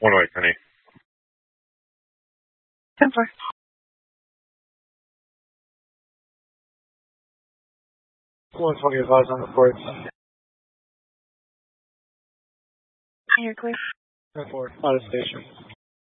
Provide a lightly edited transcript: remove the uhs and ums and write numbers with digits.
One way, Penny. 10-4. One 20 advised on the port. You're clear. 10-4. Out of station.